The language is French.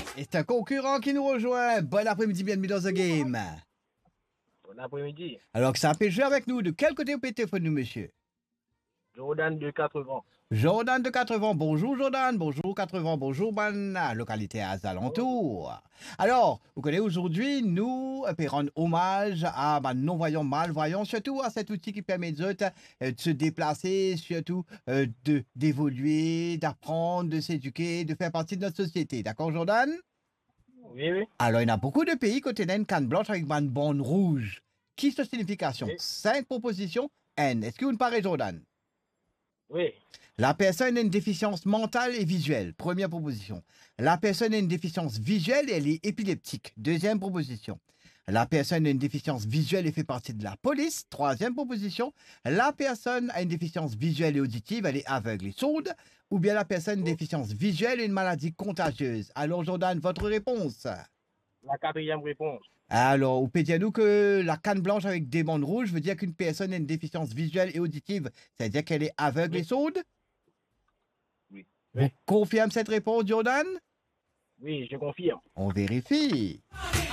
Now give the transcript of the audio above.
Et c'est un concurrent qui nous rejoint. Bon après-midi, bienvenue dans The Game. Bon après-midi. Alors que ça peut jouer avec nous. De quel côté vous pouvez téléphoner, monsieur? Jordan de 80. Jordan de 80. Bonjour Jordan, bonjour 80, bonjour Banna, localité à alentours. Alors, vous connaissez aujourd'hui, nous rendre hommage à non-voyants, malvoyants, surtout à cet outil qui permet de se déplacer, surtout d'évoluer, d'apprendre, de s'éduquer, de faire partie de notre société. D'accord Jordan? Oui, oui. Alors, il y a beaucoup de pays qui ont une canne blanche avec une bande rouge. Qui est signification? Oui. 5 propositions. N. Est-ce que vous ne parlez Jordan? Oui. La personne a une déficience mentale et visuelle. Première proposition. La personne a une déficience visuelle et elle est épileptique. Deuxième proposition. La personne a une déficience visuelle et fait partie de la police. Troisième proposition. La personne a une déficience visuelle et auditive, elle est aveugle et sourde. Ou bien la personne a une déficience visuelle et une maladie contagieuse. Alors Jordan, votre réponse? La quatrième réponse. Alors, vous pouvez dire nous que la canne blanche avec des bandes rouges veut dire qu'une personne a une déficience visuelle et auditive. C'est-à-dire qu'elle est aveugle et sourde? Oui. Vous confirmez cette réponse, Jordan? Oui, je confirme. On vérifie.